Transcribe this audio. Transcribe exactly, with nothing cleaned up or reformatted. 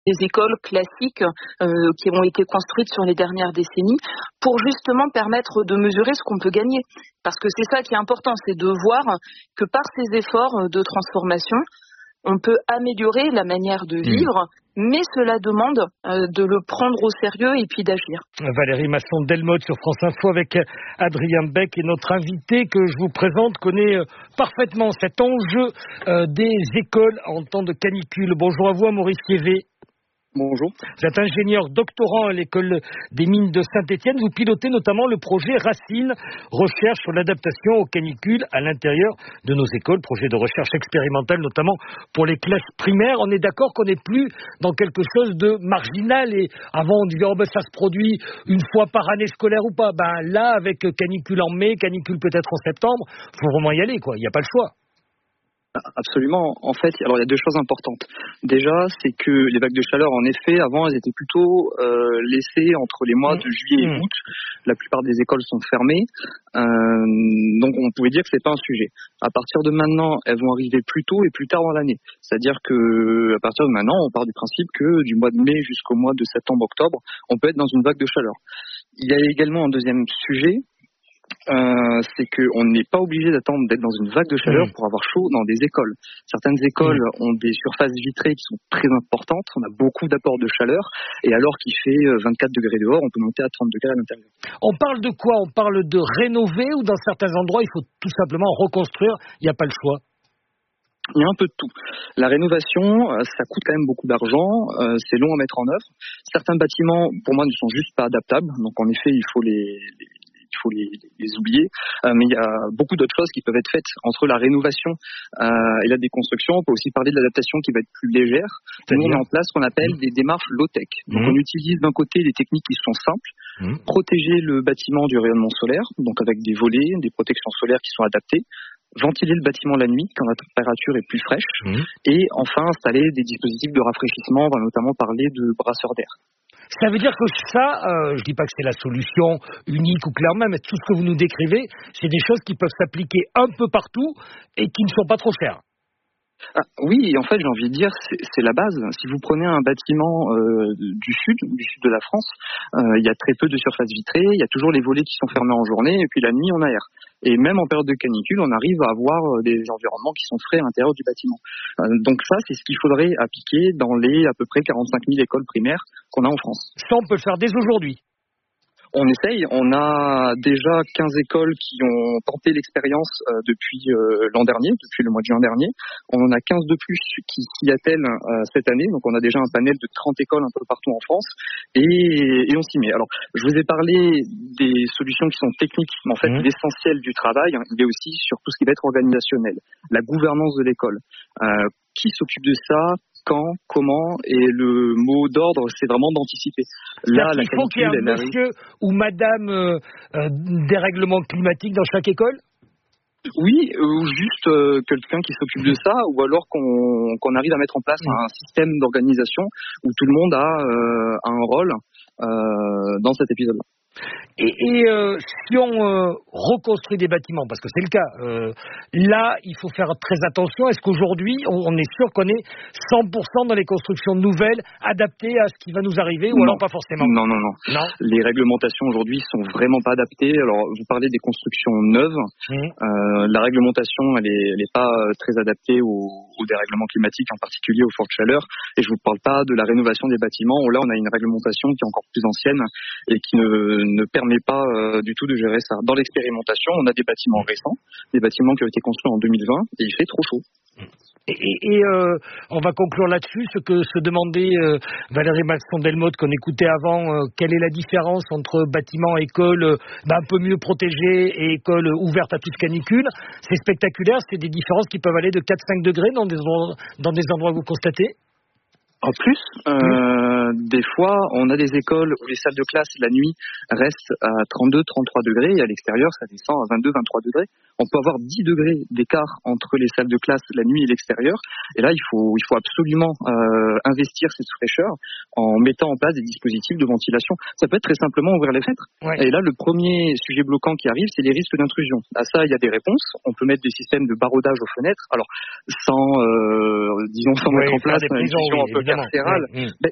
des écoles classiques euh, qui ont été construites sur les dernières décennies pour justement permettre de mesurer ce qu'on peut gagner. Parce que c'est ça qui est important, c'est de voir que par ces efforts de transformation, on peut améliorer la manière de vivre, mmh. mais cela demande euh, de le prendre au sérieux et puis d'agir. Valérie Masson-Delmotte sur France Info avec Adrien Beck, et notre invité que je vous présente connaît parfaitement cet enjeu euh, des écoles en temps de canicule. Bonjour à vous, Maurice Kévé. Bonjour. Vous êtes ingénieur doctorant à l'école des mines de Saint-Étienne. Vous pilotez notamment le projet Racine, recherche sur l'adaptation aux canicules à l'intérieur de nos écoles, projet de recherche expérimentale notamment pour les classes primaires. On est d'accord qu'on n'est plus dans quelque chose de marginal, et avant on disait oh ben ça se produit une fois par année scolaire ou pas. Ben là, avec canicule en mai, canicule peut-être en septembre, faut vraiment y aller, quoi. Il n'y a pas le choix. Absolument. En fait, alors il y a deux choses importantes. Déjà, c'est que les vagues de chaleur, en effet, avant, elles étaient plutôt euh, laissées entre les mois de juillet et août. La plupart des écoles sont fermées, euh, donc on pouvait dire que c'est pas un sujet. À partir de maintenant, elles vont arriver plus tôt et plus tard dans l'année. C'est-à-dire que à partir de maintenant, on part du principe que du mois de mai jusqu'au mois de septembre-octobre, on peut être dans une vague de chaleur. Il y a également un deuxième sujet. Euh, c'est qu'on n'est pas obligé d'attendre d'être dans une vague de chaleur mmh. pour avoir chaud dans des écoles. Certaines écoles mmh. ont des surfaces vitrées qui sont très importantes, on a beaucoup d'apports de chaleur, et alors qu'il fait vingt-quatre degrés dehors, on peut monter à trente degrés à l'intérieur. On parle de quoi? On parle de rénover, ou dans certains endroits il faut tout simplement reconstruire, il n'y a pas le choix? Il y a un peu de tout. La rénovation, ça coûte quand même beaucoup d'argent, euh, c'est long à mettre en œuvre. Certains bâtiments, pour moi, ne sont juste pas adaptables, donc en effet, il faut les... les il faut les, les oublier, euh, mais il y a beaucoup d'autres choses qui peuvent être faites entre la rénovation euh, et la déconstruction. On peut aussi parler de l'adaptation qui va être plus légère. Nous, on met en place ce qu'on appelle mmh. des démarches low-tech. Donc, mmh. on utilise d'un côté des techniques qui sont simples, mmh. protéger le bâtiment du rayonnement solaire, donc avec des volets, des protections solaires qui sont adaptées, ventiler le bâtiment la nuit quand la température est plus fraîche, mmh. et enfin installer des dispositifs de rafraîchissement. On va notamment parler de brasseurs d'air. Ça veut dire que ça, euh, je dis pas que c'est la solution unique ou clairement, mais tout ce que vous nous décrivez, c'est des choses qui peuvent s'appliquer un peu partout et qui ne sont pas trop chères. Ah, oui, en fait, j'ai envie de dire, c'est, c'est la base. Si vous prenez un bâtiment euh, du sud, du sud de la France, euh, il y a très peu de surface vitrée, il y a toujours les volets qui sont fermés en journée, et puis la nuit, on aère. Et même en période de canicule, on arrive à avoir des environnements qui sont frais à l'intérieur du bâtiment. Euh, donc ça, c'est ce qu'il faudrait appliquer dans les à peu près quarante-cinq mille écoles primaires qu'on a en France. Ça, on peut le faire dès aujourd'hui. On essaye, on a déjà quinze écoles qui ont tenté l'expérience euh, depuis euh, l'an dernier, depuis le mois de juin dernier. On en a quinze de plus qui s'y attellent euh, cette année, donc on a déjà un panel de trente écoles un peu partout en France, et, et on s'y met. Alors, je vous ai parlé des solutions qui sont techniques, mais en fait, mmh. l'essentiel du travail, hein, il est aussi sur tout ce qui va être organisationnel, la gouvernance de l'école. Euh, qui s'occupe de ça, quand, comment, et le mot d'ordre, c'est vraiment d'anticiper. Là, la il faut qu'il y ait un monsieur ou madame euh, euh, dérèglement climatique dans chaque école? Oui, ou juste euh, quelqu'un qui s'occupe de ça, ou alors qu'on, qu'on arrive à mettre en place mmh. un système d'organisation où tout le monde a euh, un rôle euh, dans cet épisode-là. Et, et euh, si on euh, reconstruit des bâtiments, parce que c'est le cas, euh, là, il faut faire très attention. Est-ce qu'aujourd'hui, on, on est sûr qu'on est cent pour cent dans les constructions nouvelles, adaptées à ce qui va nous arriver, ou non. alors pas forcément? Non, non, non, non. Les réglementations aujourd'hui sont vraiment pas adaptées. Alors, vous parlez des constructions neuves. Mmh. Euh, la réglementation, elle est, elle est pas très adaptée aux, aux dérèglements climatiques, en particulier aux fortes chaleurs. Et je vous parle pas de la rénovation des bâtiments, où là, on a une réglementation qui est encore plus ancienne et qui ne ne permet pas euh, du tout de gérer ça. Dans l'expérimentation, on a des bâtiments récents, des bâtiments qui ont été construits en deux mille vingt, et il fait trop chaud. Et, et, et euh, on va conclure là-dessus, ce que se demandait euh, Valérie Masson-Delmotte, qu'on écoutait avant, euh, quelle est la différence entre bâtiment, école euh, bah, un peu mieux protégée et école ouverte à toute canicule. C'est spectaculaire, c'est des différences qui peuvent aller de quatre à cinq degrés dans des, dans des endroits que vous constatez? En plus, euh, des fois, on a des écoles où les salles de classe la nuit restent à trente-deux à trente-trois degrés et à l'extérieur, ça descend à vingt-deux à vingt-trois degrés. On peut avoir dix degrés d'écart entre les salles de classe la nuit et l'extérieur. Et là, il faut, il faut absolument euh, investir cette fraîcheur en mettant en place des dispositifs de ventilation. Ça peut être très simplement ouvrir les fenêtres. Ouais. Et là, le premier sujet bloquant qui arrive, c'est les risques d'intrusion. À ça, il y a des réponses. On peut mettre des systèmes de barodage aux fenêtres. Alors, sans, euh, disons, sans ouais, mettre en place une gestion un peu carcérale. Mmh. Mais